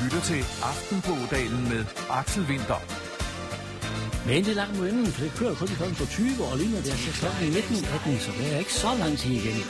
lytter til Aften på Odalen med Axel Winther. Men det er langt mod enden, for det kører kun kl. 20, og lige når det er så kl. 19.18, så det er ikke så lang tid igen.